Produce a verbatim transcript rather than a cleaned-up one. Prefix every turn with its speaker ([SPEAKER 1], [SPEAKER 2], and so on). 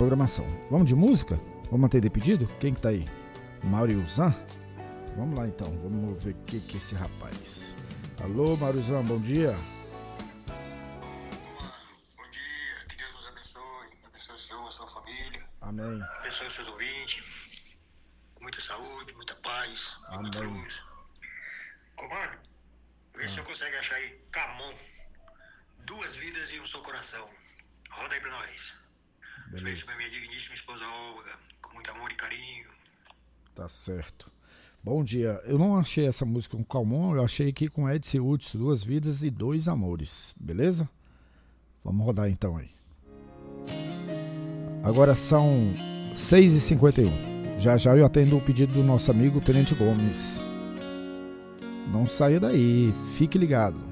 [SPEAKER 1] programação. Vamos de música? Vamos atender pedido? Quem que tá aí? Maurizan? Vamos lá então, vamos ver o que que é esse rapaz. Alô, Maurizan, bom dia.
[SPEAKER 2] Bom dia, que Deus nos abençoe, abençoe o senhor, a sua família.
[SPEAKER 1] Amém.
[SPEAKER 2] Abençoe os seus ouvintes, com muita saúde, muita paz,
[SPEAKER 1] Amém.
[SPEAKER 2] muita luz. Comando, vê ah. se eu consegue achar aí Camon, Duas Vidas e um Só Coração. Roda aí pra nós. Beleza. Pra minha digníssima esposa Olga, com muito amor e carinho.
[SPEAKER 1] Tá certo. Bom dia. Eu não achei essa música com Calmon, eu achei aqui com Edson Hudson, Duas Vidas e Dois Amores. Beleza? Vamos rodar então aí. Agora são seis e cinquenta e um. Já já eu atendo o pedido do nosso amigo Tenente Gomes. Não saia daí, fique ligado.